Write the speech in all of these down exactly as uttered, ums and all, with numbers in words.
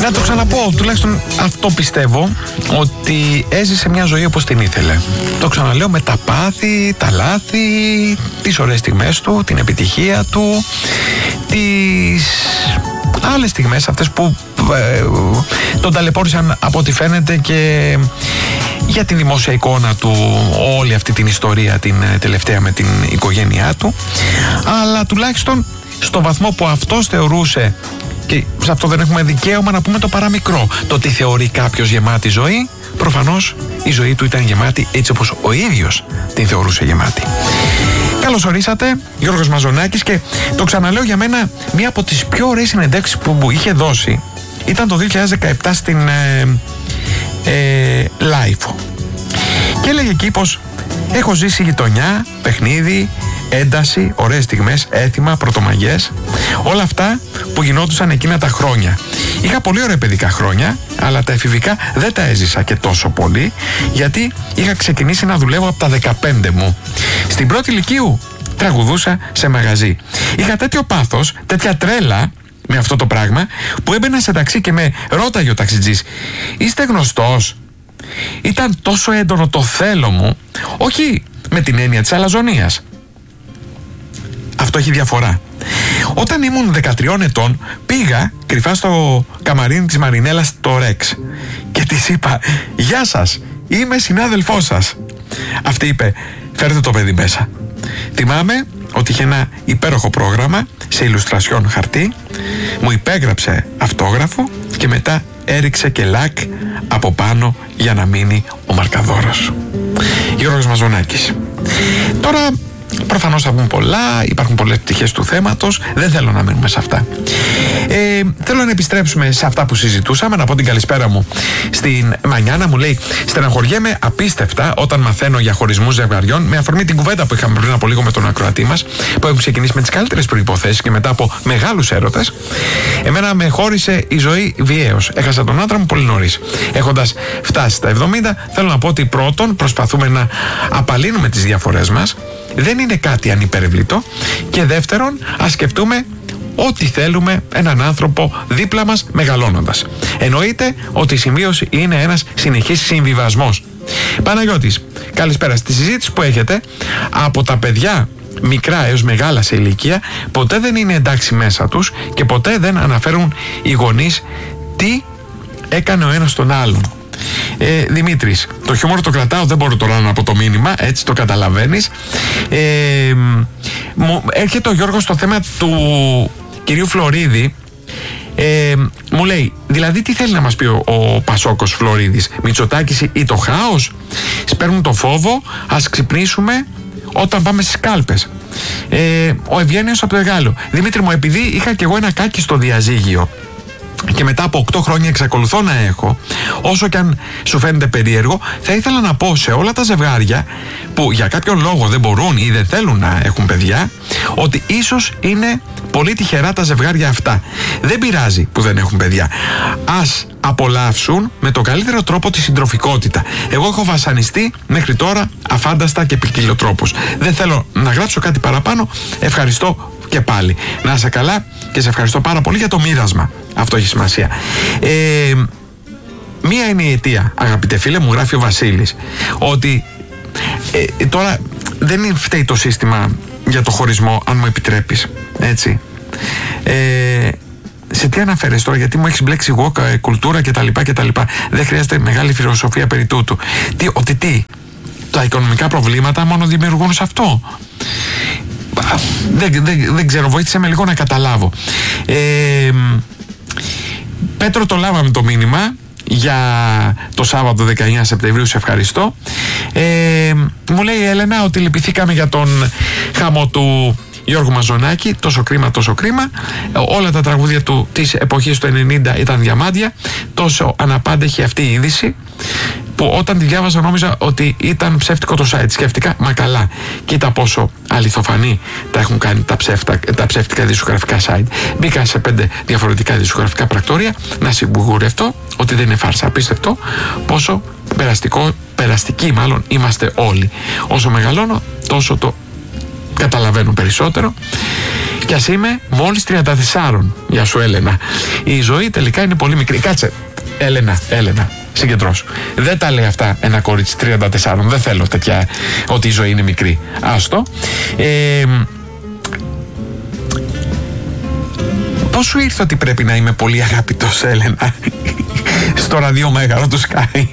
Να το ξαναπώ, τουλάχιστον αυτό πιστεύω, ότι έζησε μια ζωή όπως την ήθελε. Το ξαναλέω, με τα πάθη, τα λάθη, τις ωραίες στιγμές του, την επιτυχία του, τις άλλες στιγμές αυτές που ε, τον ταλαιπώρησαν από ό,τι φαίνεται και για την δημόσια εικόνα του, όλη αυτή την ιστορία την τελευταία με την οικογένειά του. Αλλά τουλάχιστον στο βαθμό που αυτός θεωρούσε, και σε αυτό δεν έχουμε δικαίωμα να πούμε το παραμικρό, το τι θεωρεί κάποιος γεμάτη ζωή, προφανώς η ζωή του ήταν γεμάτη έτσι όπως ο ίδιος την θεωρούσε γεμάτη. Καλώς ορίσατε, Γιώργος Μαζονάκης, και το ξαναλέω, για μένα μία από τις πιο ωραίες συνεντεύξεις που μου είχε δώσει ήταν το δύο χιλιάδες δεκαεπτά στην ε, ε, Λάιφο. Και έλεγε εκεί πως έχω ζήσει γειτονιά, παιχνίδι, ένταση, ωραίες στιγμές, έθιμα, πρωτομαγιές, όλα αυτά που γινόντουσαν εκείνα τα χρόνια. Είχα πολύ ωραία παιδικά χρόνια, αλλά τα εφηβικά δεν τα έζησα και τόσο πολύ, γιατί είχα ξεκινήσει να δουλεύω από τα δεκαπέντε μου. Στην πρώτη λυκείου τραγουδούσα σε μαγαζί. Είχα τέτοιο πάθος, τέτοια τρέλα με αυτό το πράγμα, που έμπαινα σε ταξί και με ρώταγε ο ταξιτζής, είστε γνωστός? Ήταν τόσο έντονο το θέλω μου, όχι με την έννοια της αλαζονίας. Αυτό έχει διαφορά. Όταν ήμουν δεκατριών ετών, πήγα κρυφά στο καμαρίνι της Μαρινέλας στο Ρεξ και της είπα, γεια σας, είμαι συνάδελφός σας. Αυτή είπε, φέρτε το παιδί μέσα. Θυμάμαι ότι είχε ένα υπέροχο πρόγραμμα σε ηλουστρασιόν χαρτί, μου υπέγραψε αυτόγραφο και μετά έριξε και λακ από πάνω για να μείνει ο μαρκαδόρος. Γιώργος Μαζονάκης. Τώρα προφανώς θα πούμε πολλά, υπάρχουν πολλές πτυχές του θέματος, δεν θέλω να μείνουμε σε αυτά. Ε, θέλω να επιστρέψουμε σε αυτά που συζητούσαμε, να πω την καλησπέρα μου στην Μανιάνα. Μου λέει, στεναχωριέμαι απίστευτα όταν μαθαίνω για χωρισμούς ζευγαριών, με αφορμή την κουβέντα που είχαμε πριν από λίγο με τον ακροατή μας, που έχουν ξεκινήσει με τις καλύτερες προϋποθέσεις και μετά από μεγάλους έρωτες. Εμένα με χώρισε η ζωή βιαίως. Έχασα τον άντρα μου πολύ νωρίς. Έχοντας φτάσει στα εβδομήντα, θέλω να πω ότι πρώτον προσπαθούμε να απαλύνουμε τις διαφορές μας. Δεν είναι κάτι ανυπερευλητό. Και δεύτερον, ας σκεφτούμε ό,τι θέλουμε έναν άνθρωπο δίπλα μας μεγαλώνοντας. Εννοείται ότι η συμβίωση είναι ένας συνεχής συμβιβασμός. Παναγιώτης, καλησπέρα. Στη συζήτηση που έχετε, από τα παιδιά μικρά έως μεγάλα σε ηλικία, ποτέ δεν είναι εντάξει μέσα τους και ποτέ δεν αναφέρουν οι γονείς τι έκανε ο ένας τον άλλον. Ε, Δημήτρης, το χιούμορ το κρατάω, δεν μπορώ τώρα να πω το μήνυμα, έτσι το καταλαβαίνεις. Ε, μου, έρχεται ο Γιώργος στο θέμα του κυρίου Φλωρίδη. Ε, μου λέει, δηλαδή τι θέλει να μας πει ο, ο Πασόκος Φλωρίδης, Μητσοτάκης ή το χάος? Σπέρνουν το φόβο, ας ξυπνήσουμε όταν πάμε στις κάλπες. Ε, ο Ευγένιος από το Εγάλο. Δημήτρη μου, επειδή είχα κι εγώ ένα κάκι στο διαζύγιο και μετά από οκτώ χρόνια εξακολουθώ να έχω, όσο και αν σου φαίνεται περίεργο, θα ήθελα να πω σε όλα τα ζευγάρια που για κάποιον λόγο δεν μπορούν ή δεν θέλουν να έχουν παιδιά, ότι ίσως είναι πολύ τυχερά τα ζευγάρια αυτά. Δεν πειράζει που δεν έχουν παιδιά. Ας απολαύσουν με τον καλύτερο τρόπο τη συντροφικότητα. Εγώ έχω βασανιστεί μέχρι τώρα αφάνταστα και ποικιλοτρόπως. Δεν θέλω να γράψω κάτι παραπάνω. Ευχαριστώ και πάλι. Να είσαι καλά και σε ευχαριστώ πάρα πολύ για το μοίρασμα. Αυτό έχει σημασία. Ε, μία είναι η αιτία, αγαπητέ φίλε, μου γράφει ο Βασίλης, ότι ε, τώρα δεν φταίει το σύστημα για το χωρισμό, αν μου επιτρέπεις, έτσι. Ε, σε τι αναφέρεσαι τώρα, γιατί μου έχεις μπλέξει εγώ κουλτούρα κτλ. κτλ. Δεν χρειάζεται μεγάλη φιλοσοφία περί τούτου. Τι, ότι τι, τα οικονομικά προβλήματα μόνο δημιουργούν σε αυτό? Δεν, δεν, δεν ξέρω, βοήθησε με λίγο να καταλάβω. Ε, Πέτρο, το λάβαμε το μήνυμα για το Σάββατο δεκαεννιά Σεπτεμβρίου, σε ευχαριστώ. Ε, μου λέει η Έλενα ότι λυπηθήκαμε για τον χαμό του Γιώργου Μαζονάκη, τόσο κρίμα, τόσο κρίμα. Όλα τα τραγούδια του της εποχής του ενενήντα ήταν διαμάντια. Τόσο αναπάντεχη αυτή η είδηση, που όταν τη διάβαζα νόμιζα ότι ήταν ψεύτικο το site. Σκέφτηκα, μα καλά, κοίτα πόσο αληθοφανή τα έχουν κάνει τα, ψεύτα, τα ψεύτικα δισκογραφικά site. Μπήκα σε πέντε διαφορετικά δισκογραφικά πρακτόρια να σιγουρευτώ ότι δεν είναι φάρσα. Απίστευτο πόσο περαστικό, περαστικοί μάλλον είμαστε όλοι. Όσο μεγαλώνω, τόσο το καταλαβαίνω περισσότερο. Κι ας είμαι μόλις τριάντα τέσσερα. Γεια σου, Έλενα. Η ζωή τελικά είναι πολύ μικρή. Κάτσε, Έλενα, Έλενα. Συγκεντρώσου. Δεν τα λέει αυτά ένα κορίτσι τριάντα τέσσερα. Δεν θέλω τέτοια, ότι η ζωή είναι μικρή. Άστο. Ε, Πώς σου ήρθε ότι πρέπει να είμαι πολύ αγαπητός, Έλενα, στο ραδιομέγαρο του Sky?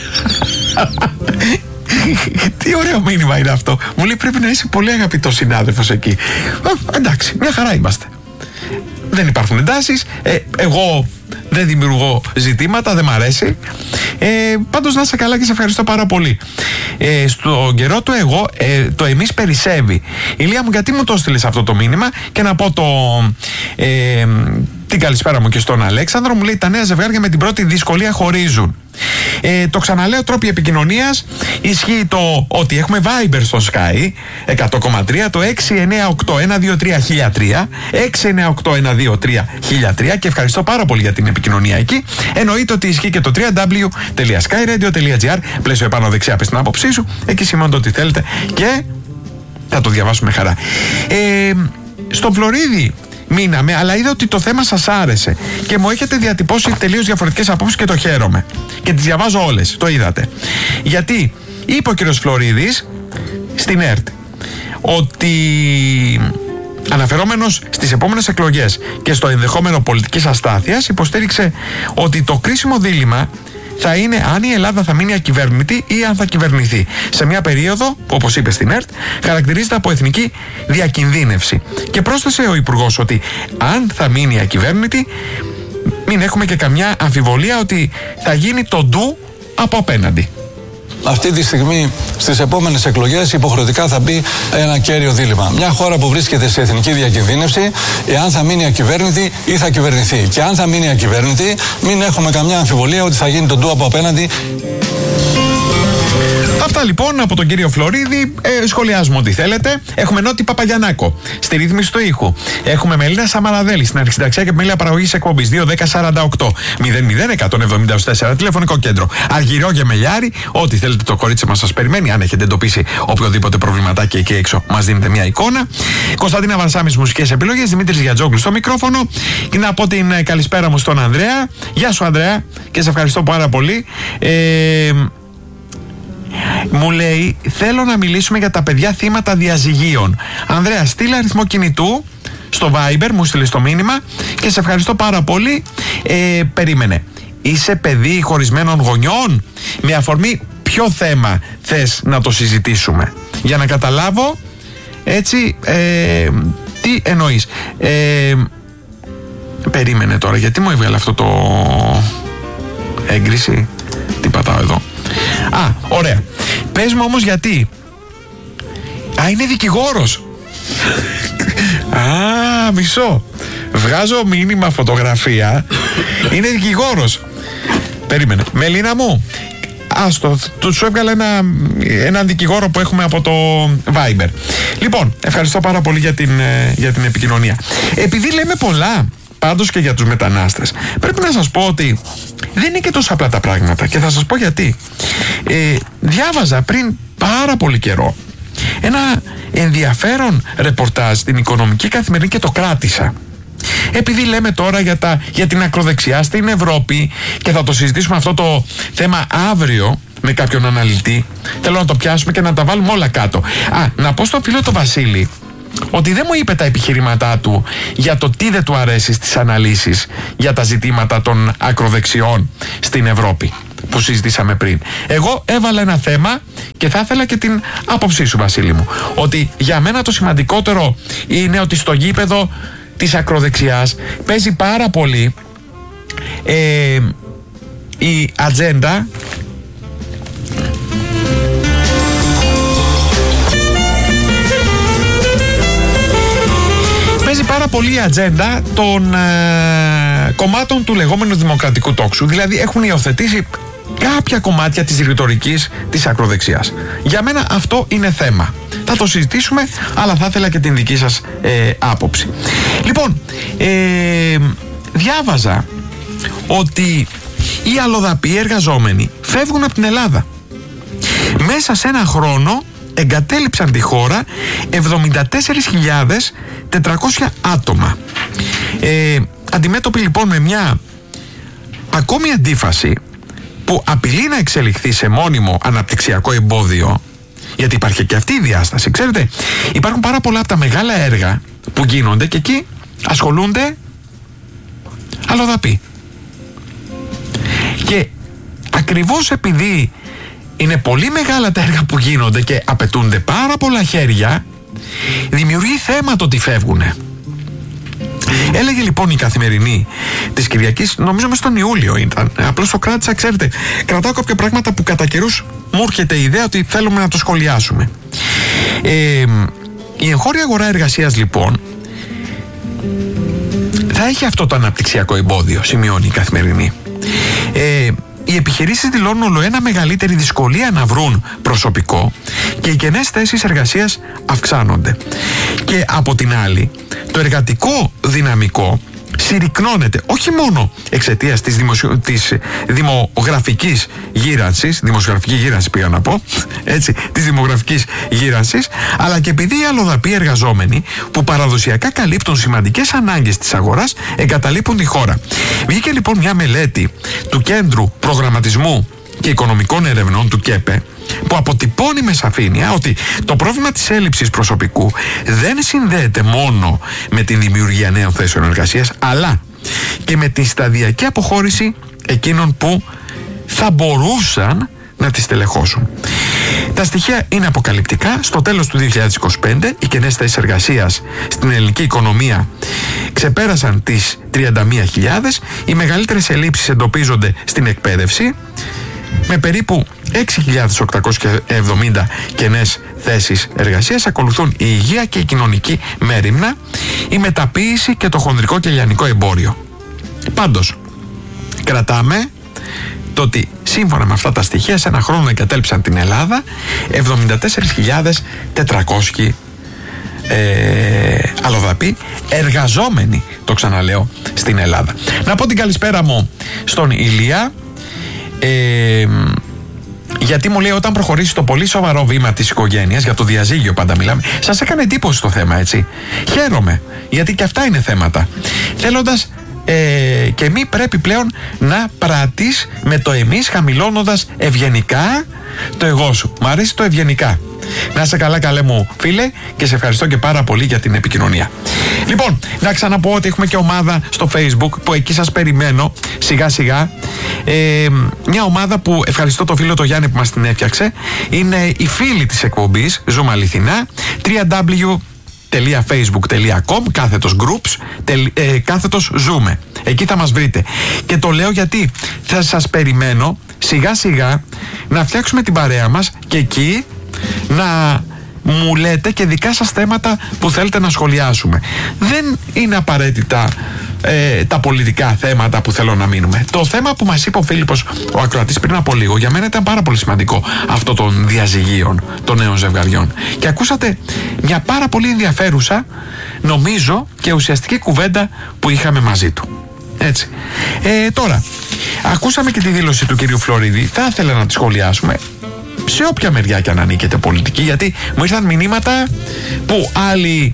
Τι ωραίο μήνυμα είναι αυτό. Μου λέει πρέπει να είσαι πολύ αγαπητός συνάδελφος εκεί. Α, εντάξει, μια χαρά είμαστε. Δεν υπάρχουν εντάσεις. Ε, εγώ δεν δημιουργώ ζητήματα, δεν μ' αρέσει. Ε, πάντως να είσαι καλά και σε ευχαριστώ πάρα πολύ. Ε, στον καιρό του εγώ, ε, το εμείς περισσεύει. Ηλία μου, γιατί μου το έστειλες αυτό το μήνυμα? Και να πω το... Ε, την καλησπέρα μου και στον Αλέξανδρο. Μου λέει τα νέα ζευγάρια με την πρώτη δυσκολία χωρίζουν. Ε, το ξαναλέω, τρόποι επικοινωνίας. Ισχύει το ότι έχουμε Viber στο Sky εκατό κόμμα τρία, το έξι εννιά οκτώ ένα δύο τρία χίλια τρία, έξι εννιά οκτώ ένα δύο τρία χίλια τρία, και ευχαριστώ πάρα πολύ για την επικοινωνία εκεί. Εννοείται ότι ισχύει και το double-u double-u double-u τελεία sky radio τελεία gr, πλαίσιο επάνω δεξιά, πες την άποψή σου. Εκεί σημαίνεται ότι θέλετε και θα το διαβάσουμε χαρά. Ε, στο Φλωρίδι μείναμε, αλλά είδα ότι το θέμα σας άρεσε και μου έχετε διατυπώσει τελείως διαφορετικές απόψεις και το χαίρομαι. Και τις διαβάζω όλες, το είδατε. Γιατί είπε ο κύριος Φλωρίδης στην ΕΡΤ ότι, αναφερόμενος στις επόμενες εκλογές και στο ενδεχόμενο πολιτικής αστάθειας, υποστήριξε ότι το κρίσιμο δίλημμα θα είναι αν η Ελλάδα θα μείνει ακυβέρνητη ή αν θα κυβερνηθεί σε μια περίοδο, όπως είπε στην ΕΡΤ, χαρακτηρίζεται από εθνική διακινδύνευση. Και πρόσθεσε ο Υπουργός ότι αν θα μείνει ακυβέρνητη, μην έχουμε και καμιά αμφιβολία ότι θα γίνει το ντου από απέναντι. Αυτή τη στιγμή στις επόμενες εκλογές υποχρεωτικά θα μπει ένα κέριο δίλημμα. Μια χώρα που βρίσκεται σε εθνική διακυβέρνηση, εάν θα μείνει ακυβέρνητη ή θα κυβερνηθεί. Και αν θα μείνει ακυβέρνητη, μην έχουμε καμιά αμφιβολία ότι θα γίνει το ντου από απέναντι. Αυτά λοιπόν από τον κύριο Φλωρίδη. Ε, σχολιάζουμε ό,τι θέλετε. Έχουμε Νότι Παπαγιαννάκο στη ρύθμιση του ήχου. Έχουμε Μελίνα Σαμαραδέλη στην αρχισυνταξία και επιμέλεια παραγωγής εκπομπής δύο δέκα σαράντα οκτώ μηδέν μηδέν εκατόν εβδομήντα τέσσερα τηλεφωνικό κέντρο. Αργυρό Γεμελιάρη, ό,τι θέλετε το κορίτσι μας σας περιμένει. Αν έχετε εντοπίσει οποιοδήποτε προβληματάκι εκεί έξω, μας δίνετε μια εικόνα. Κωνσταντίνα Βαρσάμις μουσικές επιλογές. Δημήτρης Γιατζόγλου στο μικρόφωνο. Και να πω την καλησπέρα μου στον Ανδρέα. Γεια σου, Ανδρέα, και σε ευχαριστώ πάρα πολύ. Ε, Μου λέει, θέλω να μιλήσουμε για τα παιδιά θύματα διαζυγίων. Ανδρέα, στείλε αριθμό κινητού στο Viber, μου στείλε το μήνυμα και σε ευχαριστώ πάρα πολύ. ε, Περίμενε, είσαι παιδί χωρισμένων γονιών? Με αφορμή ποιο θέμα θες να το συζητήσουμε, για να καταλάβω έτσι ε, τι εννοείς. ε, Περίμενε τώρα, γιατί μου έβγαλε αυτό το έγκριση? Τι πατάω εδώ? Α, ωραία. Πες μου όμως γιατί. Α, είναι δικηγόρος. Α, μισό. Βγάζω μήνυμα, φωτογραφία. Είναι δικηγόρος. Περίμενε. Μελίνα μου, άστο, του σου έβγαλε ένα, έναν δικηγόρο που έχουμε από το Viber. Λοιπόν, ευχαριστώ πάρα πολύ για την, για την επικοινωνία. Επειδή λέμε πολλά πάντως και για τους μετανάστες, πρέπει να σας πω ότι δεν είναι και τόσο απλά τα πράγματα, και θα σας πω γιατί. Ε, διάβαζα πριν πάρα πολύ καιρό ένα ενδιαφέρον ρεπορτάζ στην Οικονομική Καθημερινή και το κράτησα. Επειδή λέμε τώρα για, τα, για την ακροδεξιά στην Ευρώπη και θα το συζητήσουμε αυτό το θέμα αύριο με κάποιον αναλυτή, θέλω να το πιάσουμε και να τα βάλουμε όλα κάτω. Α, να πω στον φίλο τον Βασίλη ότι δεν μου είπε τα επιχειρήματά του για το τι δεν του αρέσει στις αναλύσεις για τα ζητήματα των ακροδεξιών στην Ευρώπη που συζητήσαμε πριν. Εγώ έβαλα ένα θέμα και θα ήθελα και την άποψή σου, Βασίλη μου, ότι για μένα το σημαντικότερο είναι ότι στο γήπεδο της ακροδεξιάς παίζει πάρα πολύ ε, η ατζέντα Παίζει πάρα πολύ η ατζέντα των ε, κομμάτων του λεγόμενου δημοκρατικού τόξου. Δηλαδή έχουν υιοθετήσει κάποια κομμάτια της ρητορικής της ακροδεξιάς. Για μένα αυτό είναι θέμα. Θα το συζητήσουμε, αλλά θα ήθελα και την δική σας ε, άποψη. Λοιπόν, ε, διάβαζα ότι οι αλλοδαποί εργαζόμενοι φεύγουν από την Ελλάδα. Μέσα σε ένα χρόνο εγκατέλειψαν τη χώρα εβδομήντα τέσσερις χιλιάδες τετρακόσια άτομα. Ε, αντιμέτωποι λοιπόν με μια ακόμη αντίφαση που απειλεί να εξελιχθεί σε μόνιμο αναπτυξιακό εμπόδιο, γιατί υπάρχει και αυτή η διάσταση. Ξέρετε, υπάρχουν πάρα πολλά από τα μεγάλα έργα που γίνονται και εκεί ασχολούνται αλλοδαποί. Και ακριβώς επειδή είναι πολύ μεγάλα τα έργα που γίνονται και απαιτούνται πάρα πολλά χέρια, δημιουργεί θέμα το ότι φεύγουνε. Έλεγε λοιπόν η Καθημερινή της Κυριακής, νομίζω μες τον Ιούλιο ήταν, απλώς το κράτησα, ξέρετε, κρατάω κάποια πράγματα που κατά καιρούς μου έρχεται η ιδέα ότι θέλουμε να το σχολιάσουμε. Ε, η εγχώρια αγορά εργασίας λοιπόν θα έχει αυτό το αναπτυξιακό εμπόδιο, σημειώνει η Καθημερινή. Ε, οι επιχειρήσεις δηλώνουν ολοένα μεγαλύτερη δυσκολία να βρουν προσωπικό και οι κενές θέσεις εργασίας αυξάνονται. Και από την άλλη, το εργατικό δυναμικό συρρικνώνεται όχι μόνο εξαιτίας της, δημοσιο... της δημογραφικής γύρανσης, δημοσιογραφική γύρανση πήγα να πω, έτσι, της δημογραφικής γύρανσης, αλλά και επειδή οι αλλοδαποί εργαζόμενοι που παραδοσιακά καλύπτουν σημαντικές ανάγκες της αγοράς εγκαταλείπουν τη χώρα. Βγήκε λοιπόν μια μελέτη του Κέντρου Προγραμματισμού και Οικονομικών Ερευνών του ΚΕΠΕ, που αποτυπώνει με σαφήνεια ότι το πρόβλημα της έλλειψης προσωπικού δεν συνδέεται μόνο με τη δημιουργία νέων θέσεων εργασίας, αλλά και με τη σταδιακή αποχώρηση εκείνων που θα μπορούσαν να τις τελεχώσουν. Τα στοιχεία είναι αποκαλυπτικά. Στο τέλος του δύο χιλιάδες είκοσι πέντε οι κενές θέσεις εργασίας στην ελληνική οικονομία ξεπέρασαν τις τριάντα μία χιλιάδες. Οι μεγαλύτερες ελλείψεις εντοπίζονται στην εκπαίδευση, με περίπου έξι χιλιάδες οκτακόσιες εβδομήντα κενές θέσεις εργασίας. Ακολουθούν η υγεία και η κοινωνική μέριμνα, η μεταποίηση και το χονδρικό και λιανικό εμπόριο. Πάντως, κρατάμε το ότι σύμφωνα με αυτά τα στοιχεία σε ένα χρόνο εγκατέλειψαν την Ελλάδα εβδομήντα τέσσερις χιλιάδες τετρακόσιοι ε, αλλοδαποί εργαζόμενοι, το ξαναλέω, στην Ελλάδα. Να πω την καλησπέρα μου στον Ηλία, ε, γιατί μου λέει όταν προχωρήσει το πολύ σοβαρό βήμα της οικογένειας, για το διαζύγιο πάντα μιλάμε, σας έκανε εντύπωση το θέμα, έτσι. Χαίρομαι, γιατί και αυτά είναι θέματα. Θέλοντας ε, και μη πρέπει πλέον να πράττεις με το εμείς, χαμηλώνοντας ευγενικά το εγώ σου. Μ' αρέσει το ευγενικά. Να είσαι καλά, καλέ μου φίλε, και σε ευχαριστώ και πάρα πολύ για την επικοινωνία. Λοιπόν, να ξαναπώ ότι έχουμε και ομάδα στο Facebook που εκεί σας περιμένω σιγά σιγά. Ε, μια ομάδα που ευχαριστώ το φίλο το Γιάννη που μας την έφτιαξε. Είναι οι φίλοι της εκπομπής Ζούμε Αληθινά, double-u double-u double-u τελεία facebook τελεία com κάθετος groups τελ, ε, κάθετος ζούμε. Εκεί θα μας βρείτε. Και το λέω γιατί θα σας περιμένω σιγά σιγά να φτιάξουμε την παρέα μας και εκεί να μου λέτε και δικά σας θέματα που θέλετε να σχολιάσουμε. Δεν είναι απαραίτητα ε, τα πολιτικά θέματα που θέλω να μείνουμε. Το θέμα που μας είπε ο Φίλιππος, ο ακροατής, πριν από λίγο, για μένα ήταν πάρα πολύ σημαντικό, αυτό των διαζυγίων των νέων ζευγαριών. Και ακούσατε μια πάρα πολύ ενδιαφέρουσα, νομίζω, και ουσιαστική κουβέντα που είχαμε μαζί του. Έτσι. Ε, τώρα, ακούσαμε και τη δήλωση του κυρίου Φλωρίδη. Θα ήθελα να τη σχολιάσουμε σε όποια μεριά και αν ανήκετε πολιτική, γιατί μου ήρθαν μηνύματα που άλλοι,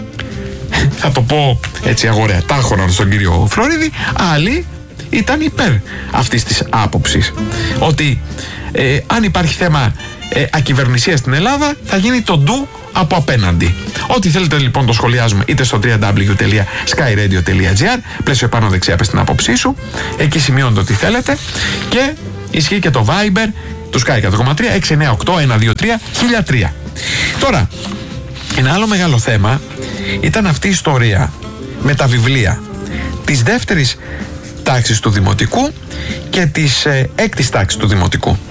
θα το πω έτσι αγοραία, τάχωναν στον κύριο Φλωρίδη, άλλοι ήταν υπέρ αυτής της άποψης ότι ε, αν υπάρχει θέμα ε, ακυβερνησίας στην Ελλάδα θα γίνει το ντου από απέναντι. Ό,τι θέλετε λοιπόν το σχολιάζουμε είτε στο double-u double-u double-u τελεία sky radio τελεία gr, πλαίσιο πάνω δεξιά πες την άποψή σου, εκεί σημειώνετε ό,τι θέλετε, και ισχύει και το Viber του Sky εκατό κόμμα τρία έξι εννιά οκτώ ένα δύο τρία χίλια τρία. Τώρα, ένα άλλο μεγάλο θέμα ήταν αυτή η ιστορία με τα βιβλία της δεύτερης τάξης του Δημοτικού και της ε, έκτης τάξης του Δημοτικού.